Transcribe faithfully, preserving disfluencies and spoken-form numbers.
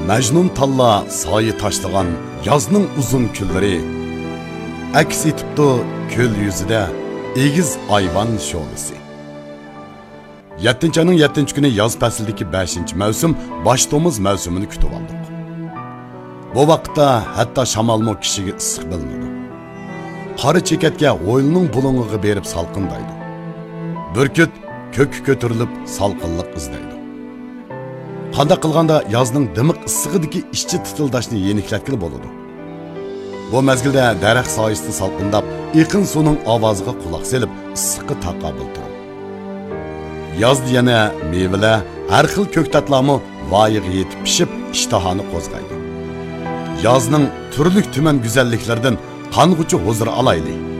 Majnun talla soyi tashlagan yozning uzun kunlari aks etibdi ko'l yuzida egiz ayvon sho'lisi. yettinchi ayning yettinchi kuni yoz faslidagi beshinchi mavsum boshtomuz mavsumini kutib oldik. Bu vaqtda hatto shamolmo kishiga issiq bilmadi. Qora chekatga o'yilning bulung'iga berib salqindaydi. Burkut ko'k ko'tarilib salqinlik izlaydi. Qanda qilganda yozning dimiq issig'idagi ishchi titildashni yeniklatgili bo'ladi. Bu mezgilda daraxt soyasida salqindab, iqin suvning ovoziga quloq selib, issiqqa taqobil turadi. Yozda yana mevalar, har xil ko'ktatlarmi voyaga yetib pishib, ishtahoni qo'zg'aydi. Yozning turli tuman go'zalliklaridan qong'uchi huzur olaylik.